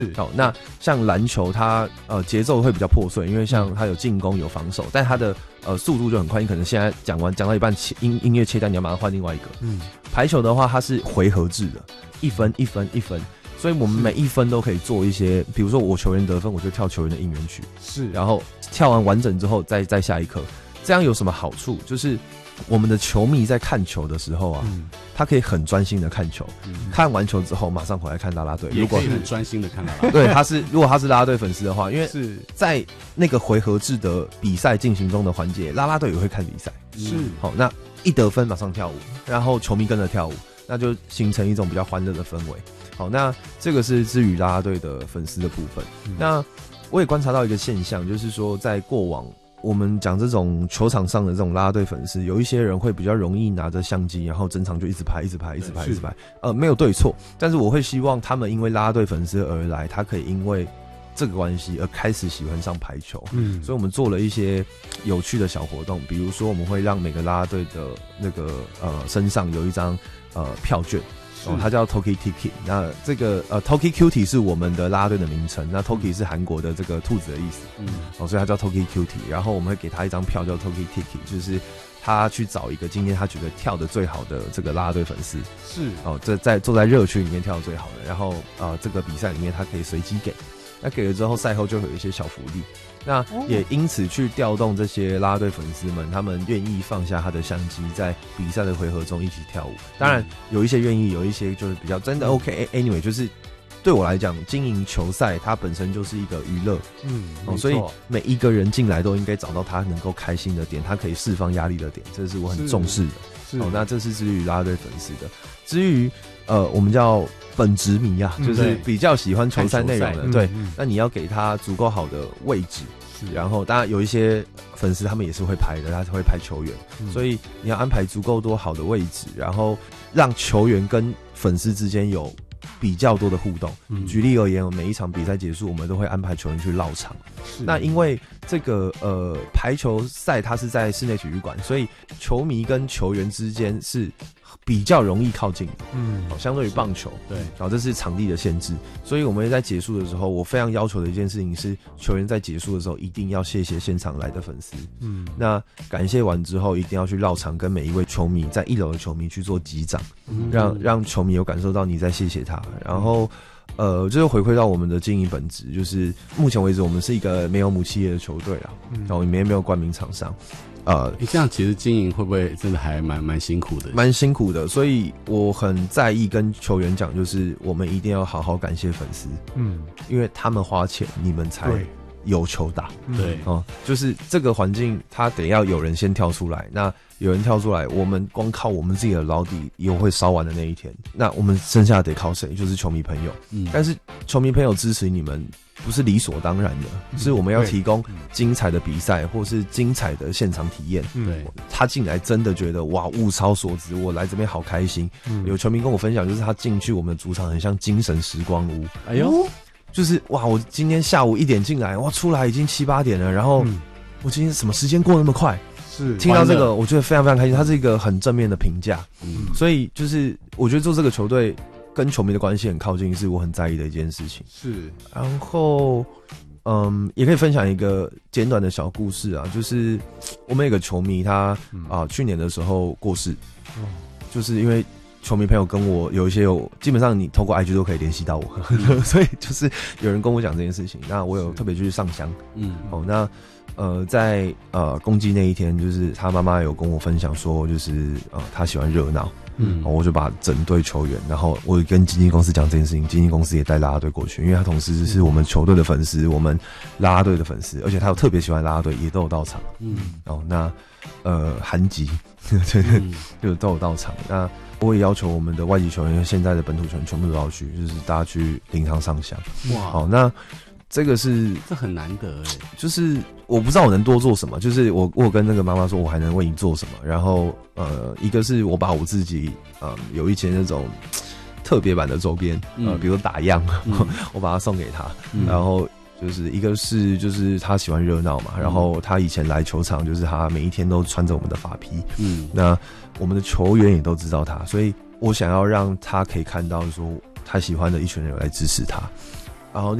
好，那像篮球它节奏会比较破碎，因为像它有进攻有防守，但它的速度就很快，你可能现在讲到一半音乐切断，你要马上换另外一个。排球的话它是回合制的，一分一分一分，所以我们每一分都可以做一些，比如说我球员得分，我就跳球员的应援曲，是，然后跳完完整之后再下一颗。这样有什么好处？就是我们的球迷在看球的时候啊，他可以很专心的看球，看完球之后马上回来看啦啦队， 也可以很专心的看啦啦队。 对，如果他是啦啦队粉丝的话，因为是在那个回合制的比赛进行中的环节，啦啦队也会看比赛，是好，那一得分马上跳舞，然后球迷跟着跳舞，那就形成一种比较欢乐的氛围。好，那这个是至于啦啦队的粉丝的部分。那我也观察到一个现象，就是说在过往我们讲这种球场上的这种啦啦队粉丝，有一些人会比较容易拿着相机，然后整场就一直拍，没有对错，但是我会希望他们因为啦啦队粉丝而来，他可以因为这个关系而开始喜欢上排球。所以我们做了一些有趣的小活动，比如说我们会让每个啦啦队的那个身上有一张票券。它叫 Toki Tiki。那这个Toki Cutie 是我们的啦啦队的名称，那 Toki 是韩国的这个兔子的意思，所以它叫 Toki Cutie。然后我们会给他一张票叫 Toki Tiki， 就是他去找一个今天他觉得跳得最好的这个啦啦队粉丝，是坐在热区里面跳得最好的，然后这个比赛里面他可以随机给。那给了之后，赛后就会有一些小福利。那也因此去调动这些啦啦队粉丝们，他们愿意放下他的相机，在比赛的回合中一起跳舞。当然，有一些愿意，有一些就是比较真的 OK。Anyway， 就是对我来讲，经营球赛它本身就是一个娱乐，所以每一个人进来都应该找到他能够开心的点，他可以释放压力的点，这是我很重视的。那这是至于啦啦队粉丝的。至于我们叫本职迷啊，就是比较喜欢球赛内容的，对，那你要给他足够好的位置，然后当然有一些粉丝他们也是会拍的，他会拍球员，所以你要安排足够多好的位置，然后让球员跟粉丝之间有比较多的互动。举例而言，每一场比赛结束，我们都会安排球员去绕场。那因为这个排球赛它是在室内体育馆，所以球迷跟球员之间是比较容易靠近的，相对于棒球，对，这是场地的限制，所以我们在结束的时候，我非常要求的一件事情是，球员在结束的时候一定要谢谢现场来的粉丝，那感谢完之后，一定要去绕场跟每一位球迷，在1楼的球迷去做击掌，让球迷有感受到你在谢谢他，然后就是回馈到我们的经营本质，就是目前为止我们是一个没有母企业的球队啊，然后也没有冠名厂商。 这样其实经营会不会真的还蛮辛苦的？ 蛮辛苦的，所以我很在意跟球员讲，就是我们一定要好好感谢粉丝，因为他们花钱，你们才有球打，对，就是这个环境，他得要有人先跳出来，那有人跳出来，我们光靠我们自己的老底也会烧完的那一天，那我们剩下得靠谁？就是球迷朋友，但是球迷朋友支持你们不是理所当然的，是我们要提供精彩的比赛或是精彩的现场体验。对，他进来真的觉得哇，物超所值，我来这边好开心。有球迷跟我分享，就是他进去我们的主场很像精神时光屋。哎呦，就是哇，我今天下午1点进来，哇，出来已经7、8点了，然后我今天什么时间过那么快？是听到这个，我觉得非常非常开心。它是一个很正面的评价，所以就是我觉得做这个球队跟球迷的关系很靠近，是我很在意的一件事情。是，然后也可以分享一个简短的小故事啊，就是我们有个球迷他去年的时候过世，就是因为球迷朋友跟我有一些基本上你透过 IG 都可以联系到我，所以就是有人跟我讲这件事情，那我有特别去上香，那在公祭那一天，就是他妈妈有跟我分享说，就是他喜欢热闹，我就把整队球员，然后我跟经纪公司讲这件事情，经纪公司也带啦啦队过去，因为他同时是我们球队的粉丝，我们啦啦队的粉丝，而且他有特别喜欢啦啦队，也都有到场，那韩籍就都有到场，那我也要求我们的外籍球员，现在的本土球员全部都要去，就是大家去灵堂上香。哇，好，那这很难得哎， 就是我不知道我能多做什么，就是我跟那个妈妈说，我还能为你做什么。然后一个是我把我自己有一些那种特别版的周边，比如打样，我把它送给他，然后。就是一个是就是他喜欢热闹嘛，然后他以前来球场就是他每一天都穿着我们的法披，那我们的球员也都知道他，所以我想要让他可以看到说他喜欢的一群人有来支持他， 然后